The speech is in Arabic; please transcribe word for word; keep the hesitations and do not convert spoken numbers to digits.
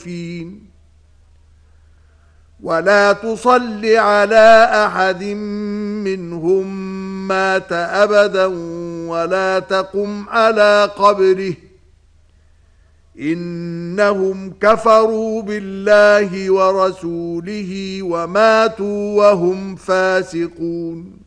ولا تصل على أحد منهم مات أبدا ولا تقم على قبره إنهم كفروا بالله ورسوله وماتوا وهم فاسقون